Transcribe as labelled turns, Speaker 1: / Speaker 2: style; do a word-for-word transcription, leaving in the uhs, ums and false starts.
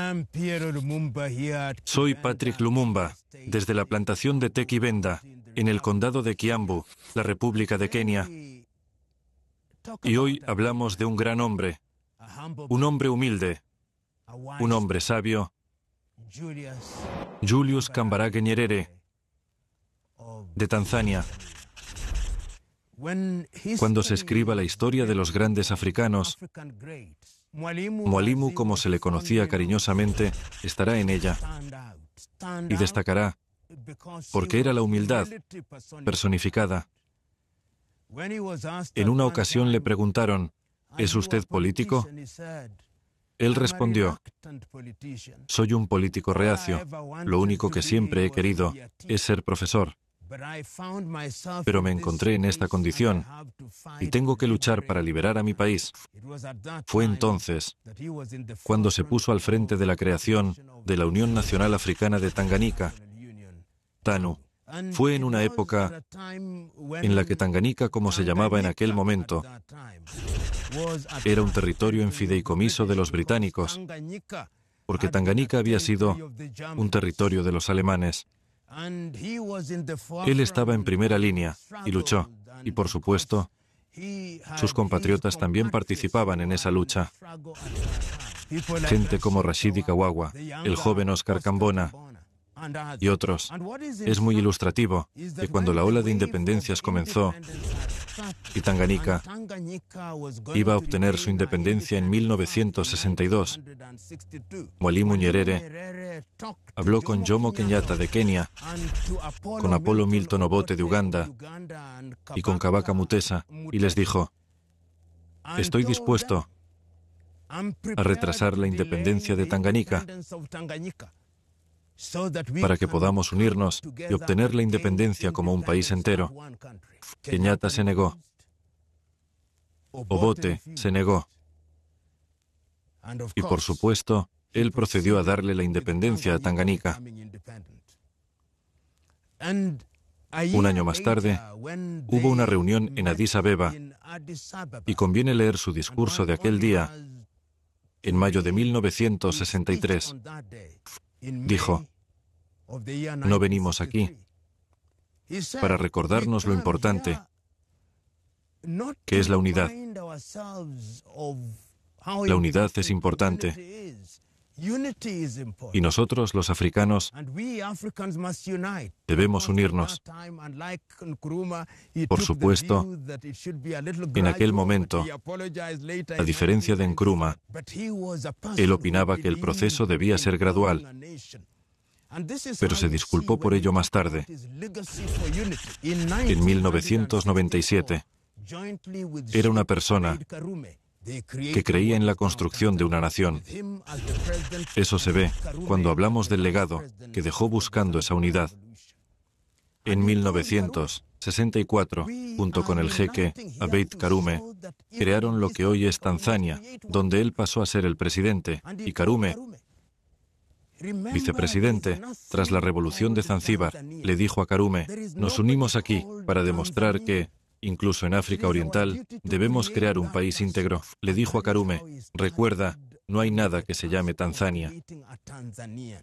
Speaker 1: Soy Patrick Lumumba, desde la plantación de Tequivenda, en el condado de Kiambu, la República de Kenia. Y hoy hablamos de un gran hombre, un hombre humilde, un hombre sabio, Julius Kambarage Nyerere, de Tanzania. Cuando se escriba la historia de los grandes africanos, Mwalimu, como se le conocía cariñosamente, estará en ella y destacará porque era la humildad personificada. En una ocasión le preguntaron, ¿es usted político? Él respondió, soy un político reacio. Lo único que siempre he querido es ser profesor. Pero me encontré en esta condición y tengo que luchar para liberar a mi país. Fue entonces cuando se puso al frente de la creación de la Unión Nacional Africana de Tanganica, TANU. Fue en una época en la que Tanganica, como se llamaba en aquel momento, era un territorio en fideicomiso de los británicos, porque Tanganica había sido un territorio de los alemanes. Él estaba en primera línea y luchó, y por supuesto, sus compatriotas también participaban en esa lucha. Gente como Rashidi Kawawa, el joven Oscar Kambona y otros. Es muy ilustrativo que cuando la ola de independencias comenzó y Tanganica iba a obtener su independencia en mil novecientos sesenta y dos, Mwalimu Nyerere habló con Jomo Kenyatta de Kenia, con Apollo Milton Obote de Uganda y con Kabaka Mutesa y les dijo, estoy dispuesto a retrasar la independencia de Tanganica para que podamos unirnos y obtener la independencia como un país entero. Kenyatta se negó. Obote se negó. Y por supuesto, él procedió a darle la independencia a Tanganica. Un año más tarde, hubo una reunión en Addis Abeba y conviene leer su discurso de aquel día, en mayo de mil novecientos sesenta y tres. Dijo, no venimos aquí para recordarnos lo importante que es la unidad. La unidad es importante. Y nosotros, los africanos, debemos unirnos. Por supuesto, en aquel momento, a diferencia de Nkrumah, él opinaba que el proceso debía ser gradual, pero se disculpó por ello más tarde, en mil novecientos noventa y siete. Era una persona que creía en la construcción de una nación. Eso se ve cuando hablamos del legado que dejó buscando esa unidad. En mil novecientos sesenta y cuatro, junto con el jeque Abeid Karume, crearon lo que hoy es Tanzania, donde él pasó a ser el presidente, y Karume, vicepresidente. Tras la revolución de Zanzíbar, le dijo a Karume, nos unimos aquí para demostrar que, incluso en África Oriental, debemos crear un país íntegro. Le dijo a Karume, recuerda, no hay nada que se llame Tanzania.